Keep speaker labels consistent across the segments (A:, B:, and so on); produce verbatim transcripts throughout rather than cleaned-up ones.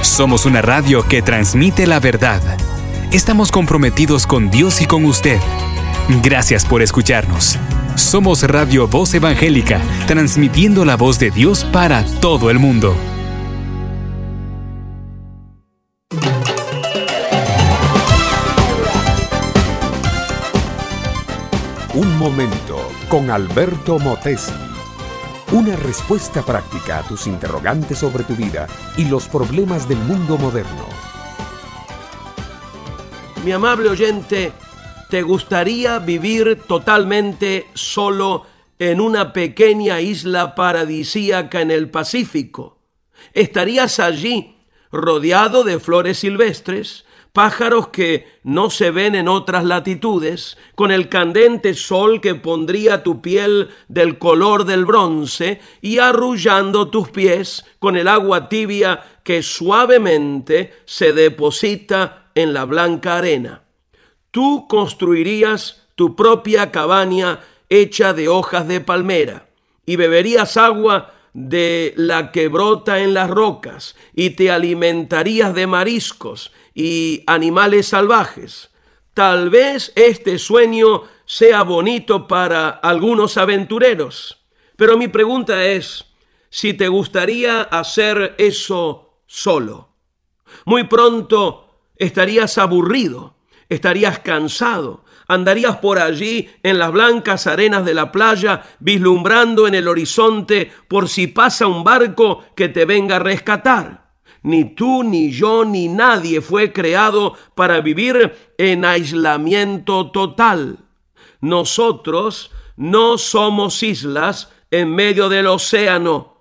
A: Somos una radio que transmite la verdad. Estamos comprometidos con Dios y con usted. Gracias por escucharnos. Somos Radio Voz Evangélica, transmitiendo la voz de Dios para todo el mundo.
B: Un momento con Alberto Motesi. Una respuesta práctica a tus interrogantes sobre tu vida y los problemas del mundo moderno.
C: Mi amable oyente, ¿te gustaría vivir totalmente solo en una pequeña isla paradisíaca en el Pacífico? Estarías allí rodeado de flores silvestres, pájaros que no se ven en otras latitudes, con el candente sol que pondría tu piel del color del bronce y arrullando tus pies con el agua tibia que suavemente se deposita en la blanca arena. Tú construirías tu propia cabaña hecha de hojas de palmera y beberías agua de la que brota en las rocas y te alimentarías de mariscos y animales salvajes. Tal vez este sueño sea bonito para algunos aventureros, pero mi pregunta es si te gustaría hacer eso solo. Muy pronto estarías aburrido, estarías cansado, andarías por allí en las blancas arenas de la playa, vislumbrando en el horizonte por si pasa un barco que te venga a rescatar. Ni tú, ni yo, ni nadie fue creado para vivir en aislamiento total. Nosotros no somos islas en medio del océano.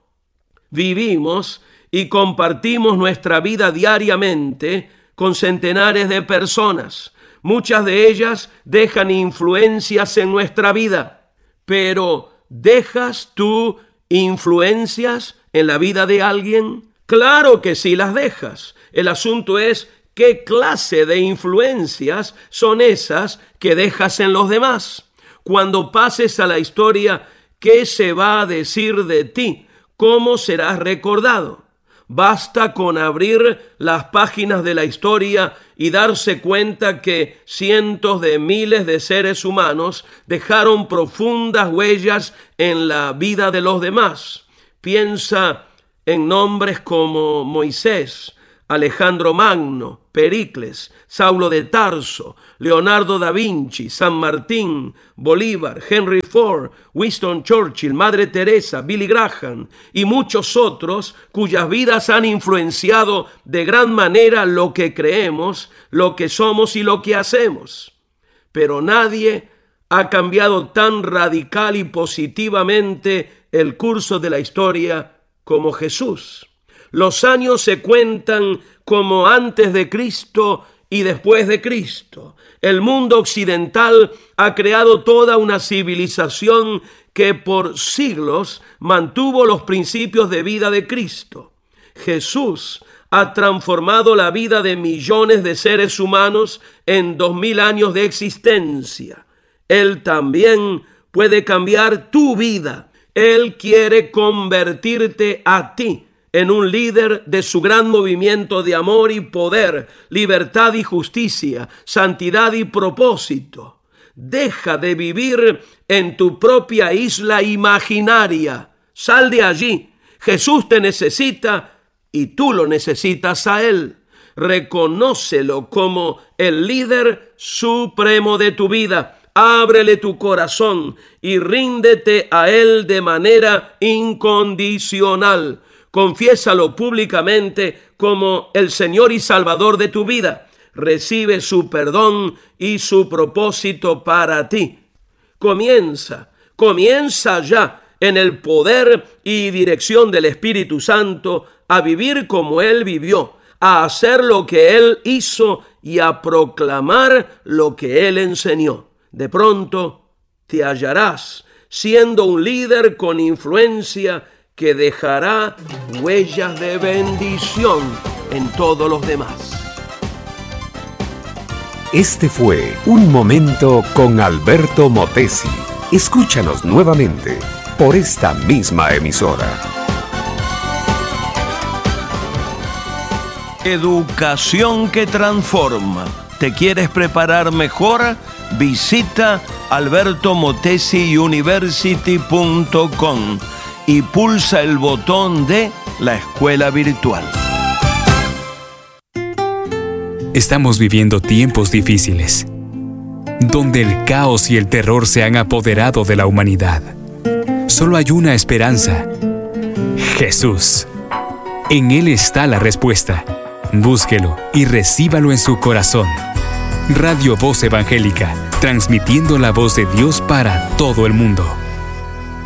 C: Vivimos y compartimos nuestra vida diariamente con centenares de personas. Muchas de ellas dejan influencias en nuestra vida. Pero, ¿dejas tú influencias en la vida de alguien? Claro que sí las dejas. El asunto es qué clase de influencias son esas que dejas en los demás. Cuando pases a la historia, ¿qué se va a decir de ti? ¿Cómo serás recordado? Basta con abrir las páginas de la historia y darse cuenta que cientos de miles de seres humanos dejaron profundas huellas en la vida de los demás. Piensa en nombres como Moisés, Alejandro Magno, Pericles, Saulo de Tarso, Leonardo da Vinci, San Martín, Bolívar, Henry Ford, Winston Churchill, Madre Teresa, Billy Graham y muchos otros cuyas vidas han influenciado de gran manera lo que creemos, lo que somos y lo que hacemos. Pero nadie ha cambiado tan radical y positivamente el curso de la historia como Jesús. Los años se cuentan como antes de Cristo y después de Cristo. El mundo occidental ha creado toda una civilización que por siglos mantuvo los principios de vida de Cristo. Jesús ha transformado la vida de millones de seres humanos en dos mil años de existencia. Él también puede cambiar tu vida. Él quiere convertirte a ti en un líder de su gran movimiento de amor y poder, libertad y justicia, santidad y propósito. Deja de vivir en tu propia isla imaginaria. Sal de allí. Jesús te necesita y tú lo necesitas a Él. Reconócelo como el líder supremo de tu vida. Ábrele tu corazón y ríndete a Él de manera incondicional. Confiésalo públicamente como el Señor y Salvador de tu vida. Recibe su perdón y su propósito para ti. Comienza, comienza ya en el poder y dirección del Espíritu Santo a vivir como Él vivió, a hacer lo que Él hizo y a proclamar lo que Él enseñó. De pronto te hallarás siendo un líder con influencia que dejará huellas de bendición en todos los demás.
B: Este fue Un Momento con Alberto Motesi. Escúchanos nuevamente por esta misma emisora.
C: Educación que transforma. ¿Te quieres preparar mejor? Visita alberto motesi university punto com y pulsa el botón de la escuela virtual.
A: Estamos viviendo tiempos difíciles, donde el caos y el terror se han apoderado de la humanidad. Solo hay una esperanza: Jesús. En Él está la respuesta. Búsquelo y recíbalo en su corazón. Radio Voz Evangélica, transmitiendo la voz de Dios para todo el mundo.